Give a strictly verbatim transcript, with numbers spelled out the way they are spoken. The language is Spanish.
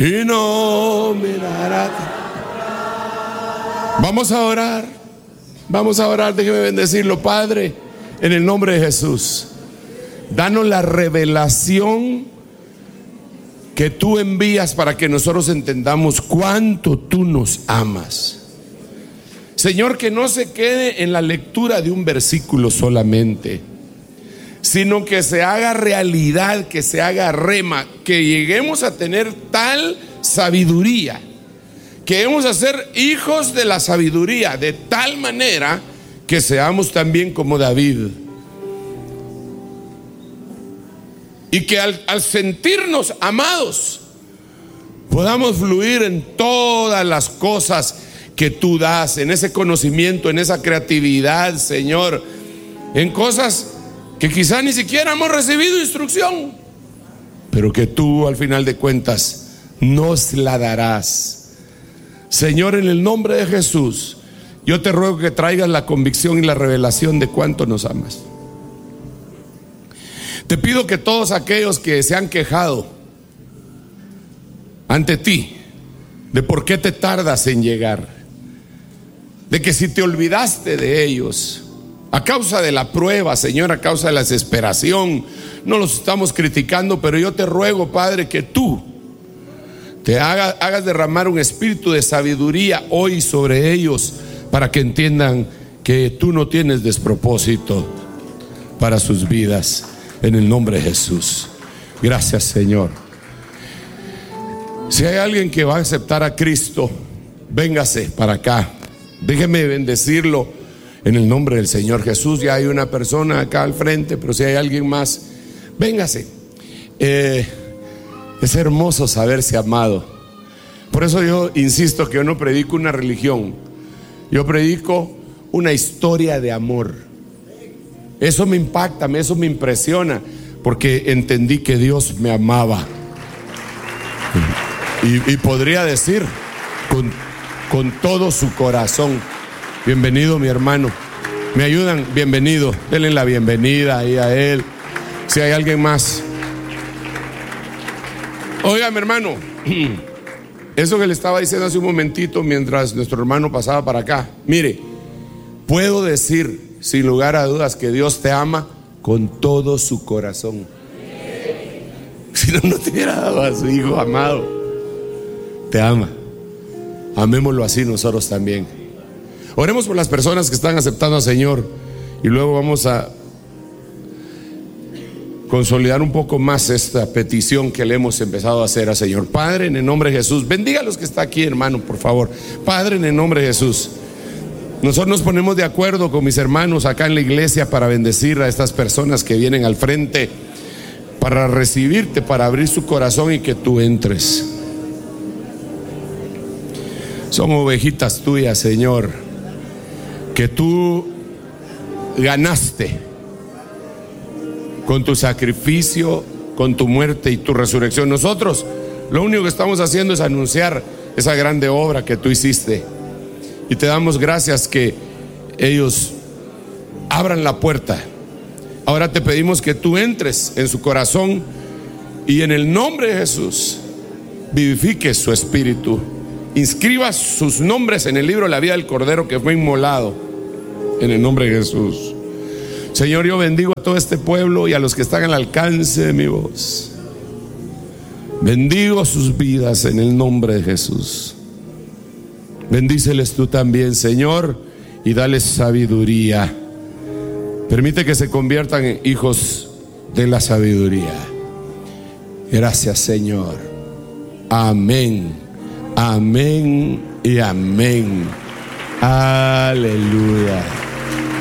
y no mirará. Vamos a orar, vamos a orar, déjeme bendecirlo. Padre, en el nombre de Jesús, danos la revelación que tú envías para que nosotros entendamos cuánto tú nos amas. Señor, que no se quede en la lectura de un versículo solamente, sino que se haga realidad, que se haga rema, que lleguemos a tener tal sabiduría, que lleguemos a ser hijos de la sabiduría, de tal manera que seamos también como David. Y que al, al sentirnos amados, podamos fluir en todas las cosas que tú das, en ese conocimiento, en esa creatividad, Señor, en cosas que quizá ni siquiera hemos recibido instrucción, pero que tú al final de cuentas nos la darás. Señor, en el nombre de Jesús, yo te ruego que traigas la convicción y la revelación de cuánto nos amas. Te pido que todos aquellos que se han quejado ante ti de por qué te tardas en llegar, de que si te olvidaste de ellos a causa de la prueba, Señor, a causa de la desesperación, no los estamos criticando, pero yo te ruego, Padre, que tú te hagas, hagas derramar un espíritu de sabiduría hoy sobre ellos, para que entiendan que tú no tienes despropósito para sus vidas, en el nombre de Jesús. Gracias, Señor. Si hay alguien que va a aceptar a Cristo, véngase para acá. Déjeme bendecirlo en el nombre del Señor Jesús. Ya hay una persona acá al frente, pero si hay alguien más, véngase. Eh, es hermoso saberse amado. Por eso yo insisto que yo no predico una religión, yo predico una historia de amor. Eso me impacta, eso me impresiona, porque entendí que Dios me amaba. Y, y podría decir con con todo su corazón. Bienvenido, mi hermano. ¿Me ayudan? Bienvenido. Denle la bienvenida ahí a él. Si hay alguien más. Oiga, mi hermano, eso que le estaba diciendo hace un momentito mientras nuestro hermano pasaba para acá. Mire, puedo decir sin lugar a dudas que Dios te ama con todo su corazón. Si no, no te hubiera dado a su hijo amado. Te ama. Amémoslo así nosotros también. Oremos por las personas que están aceptando al Señor, y luego vamos a consolidar un poco más esta petición que le hemos empezado a hacer al Señor. Padre, en el nombre de Jesús, bendiga a los que están aquí, hermano, por favor. Padre, en el nombre de Jesús, nosotros nos ponemos de acuerdo con mis hermanos acá en la iglesia para bendecir a estas personas que vienen al frente, para recibirte, para abrir su corazón y que tú entres. Son ovejitas tuyas, Señor, que tú ganaste con tu sacrificio, con tu muerte y tu resurrección. Nosotros lo único que estamos haciendo es anunciar esa grande obra que tú hiciste, y te damos gracias que ellos abran la puerta. Ahora te pedimos que tú entres en su corazón y en el nombre de Jesús vivifiques su espíritu. Inscribas sus nombres en el libro de la vida del Cordero que fue inmolado, en el nombre de Jesús. Señor, yo bendigo a todo este pueblo y a los que están al alcance de mi voz. Bendigo sus vidas en el nombre de Jesús. Bendíceles tú también, Señor, y dales sabiduría. Permite que se conviertan en hijos de la sabiduría. Gracias, Señor. Amén. Amén y amén. Aleluya.